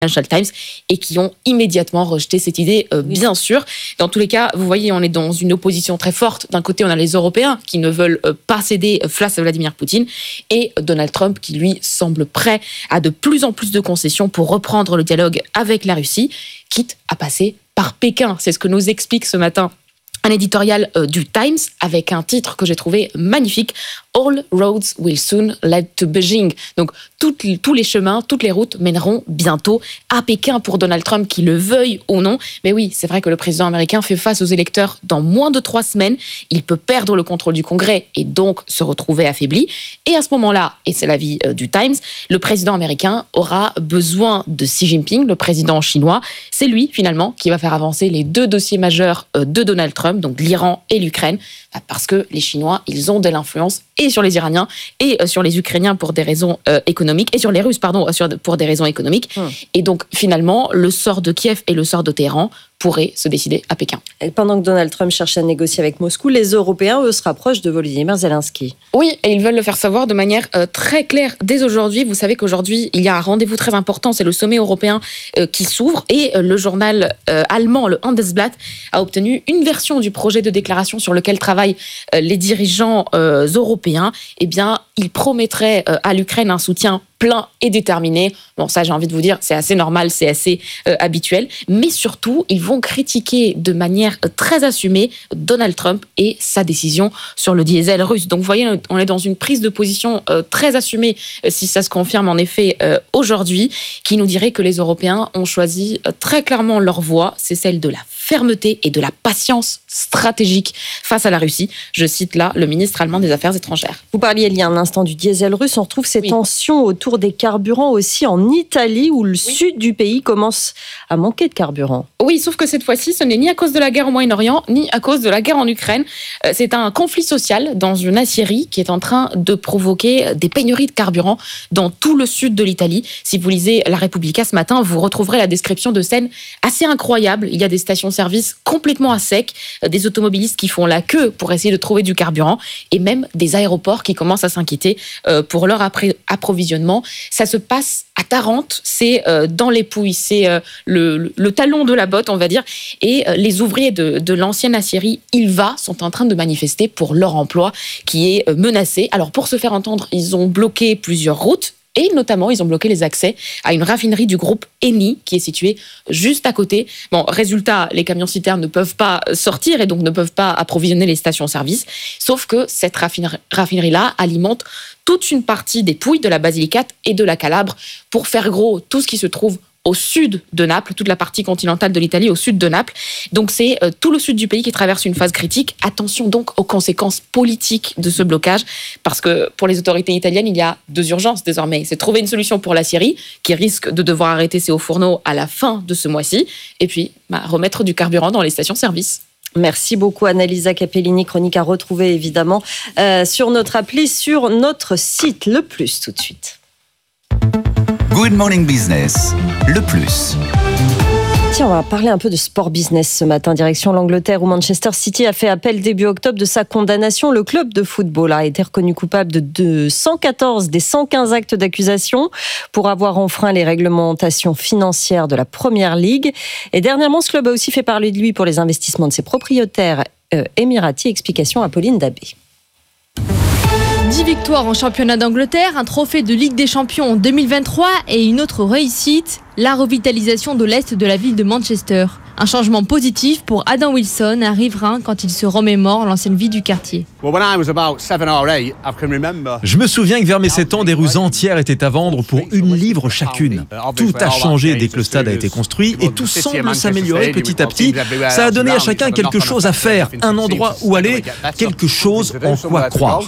Financial Times et qui ont immédiatement rejeté cette idée, bien sûr. Dans tous les cas, vous voyez, on est dans une opposition très forte. D'un côté, on a les Européens qui ne veulent pas céder face à Vladimir Poutine et Donald Trump qui, lui, semble prêt à de plus en plus de concessions pour reprendre le dialogue avec la Russie, quitte à passer par Pékin. C'est ce que nous explique ce matin un éditorial du Times avec un titre que j'ai trouvé magnifique. All roads will soon lead to Beijing. Donc, tous les chemins, toutes les routes mèneront bientôt à Pékin pour Donald Trump, qu'il le veuille ou non. Mais oui, c'est vrai que le président américain fait face aux électeurs dans moins de 3 semaines. Il peut perdre le contrôle du Congrès et donc se retrouver affaibli. Et à ce moment-là, et c'est l'avis du Times, le président américain aura besoin de Xi Jinping, le président chinois. C'est lui, finalement, qui va faire avancer les 2 dossiers majeurs de Donald Trump, donc l'Iran et l'Ukraine, parce que les Chinois, ils ont de l'influence et sur les Iraniens et sur les Ukrainiens pour des raisons économiques, et sur les Russes, pour des raisons économiques. Et donc, finalement, le sort de Kiev et le sort de Téhéran pourraient se décider à Pékin. Et pendant que Donald Trump cherche à négocier avec Moscou, les Européens, eux, se rapprochent de Volodymyr Zelensky. Oui, et ils veulent le faire savoir de manière très claire dès aujourd'hui. Vous savez qu'aujourd'hui, il y a un rendez-vous très important, c'est le sommet européen qui s'ouvre, et le journal allemand, le Handelsblatt, a obtenu une version du projet de déclaration sur lequel travaillent les dirigeants européens. Eh bien, ils promettraient à l'Ukraine un soutien plein et déterminé. Bon, ça, j'ai envie de vous dire, c'est assez normal, c'est assez habituel. Mais surtout, ils vont critiquer de manière très assumée Donald Trump et sa décision sur le diesel russe. Donc, vous voyez, on est dans une prise de position très assumée, si ça se confirme en effet aujourd'hui, qui nous dirait que les Européens ont choisi très clairement leur voie. C'est celle de la fermeté et de la patience stratégique face à la Russie. Je cite là le ministre allemand des Affaires étrangères. Vous parliez il y a un instant du diesel russe. On retrouve ces tensions autour des carburants aussi en Italie, où le sud du pays commence à manquer de carburant. Oui, sauf que cette fois-ci, ce n'est ni à cause de la guerre au Moyen-Orient, ni à cause de la guerre en Ukraine. C'est un conflit social dans une aciérie qui est en train de provoquer des pénuries de carburant dans tout le sud de l'Italie. Si vous lisez La Repubblica ce matin, vous retrouverez la description de scènes assez incroyables. Il y a des stations-service complètement à sec, des automobilistes qui font la queue pour essayer de trouver du carburant, et même des aéroports qui commencent à s'inquiéter pour leur approvisionnement. Ça se passe à Tarente, c'est dans les Pouilles, c'est le talon de la botte, on va dire, et les ouvriers de l'ancienne aciérie Ilva sont en train de manifester pour leur emploi qui est menacé. Alors pour se faire entendre, ils ont bloqué plusieurs routes, et notamment, ils ont bloqué les accès à une raffinerie du groupe Eni, qui est située juste à côté. Bon, résultat, les camions-citernes ne peuvent pas sortir et donc ne peuvent pas approvisionner les stations-service. Sauf que cette raffinerie-là alimente toute une partie des Pouilles, de la Basilicate et de la Calabre. Pour faire gros, tout ce qui se trouve au sud de Naples, toute la partie continentale de l'Italie au sud de Naples. Donc c'est tout le sud du pays qui traverse une phase critique. Attention donc aux conséquences politiques de ce blocage, parce que pour les autorités italiennes, il y a 2 urgences désormais. C'est trouver une solution pour la Syrie, qui risque de devoir arrêter ses hauts fourneaux à la fin de ce mois-ci, et puis remettre du carburant dans les stations-service. Merci beaucoup Annalisa Capellini, chronique à retrouver évidemment sur notre appli, sur notre site. Le Plus tout de suite. Good Morning Business, le Plus. Tiens, on va parler un peu de sport business ce matin. Direction l'Angleterre, où Manchester City a fait appel début octobre de sa condamnation. Le club de football a été reconnu coupable de 114 des 115 actes d'accusation pour avoir enfreint les réglementations financières de la Premier League. Et dernièrement, ce club a aussi fait parler de lui pour les investissements de ses propriétaires émiratis. Explication à Pauline Dabé. 10 victoires en championnat d'Angleterre, un trophée de Ligue des Champions en 2023 et une autre réussite, la revitalisation de l'Est de la ville de Manchester. Un changement positif pour Adam Wilson, un riverain, quand il se remémore l'ancienne vie du quartier. Je me souviens que vers mes 7 ans, des rues entières étaient à vendre pour 1 livre chacune. Tout a changé dès que le stade a été construit et tout semble s'améliorer petit à petit. Ça a donné à chacun quelque chose à faire, un endroit où aller, quelque chose en quoi croire.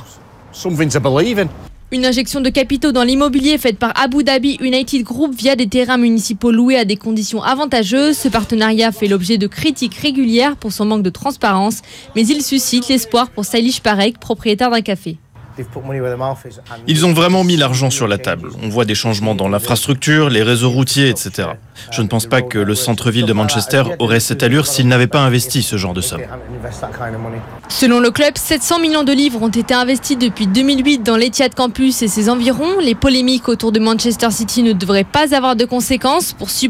Une injection de capitaux dans l'immobilier faite par Abu Dhabi United Group via des terrains municipaux loués à des conditions avantageuses. Ce partenariat fait l'objet de critiques régulières pour son manque de transparence, mais il suscite l'espoir pour Salish Parek, propriétaire d'un café. Ils ont vraiment mis l'argent sur la table. On voit des changements dans l'infrastructure, les réseaux routiers, etc. Je ne pense pas que le centre-ville de Manchester aurait cette allure s'il n'avait pas investi ce genre de somme. Selon le club, 700 millions de livres ont été investis depuis 2008 dans l'Etihad Campus et ses environs. Les polémiques autour de Manchester City ne devraient pas avoir de conséquences. Pour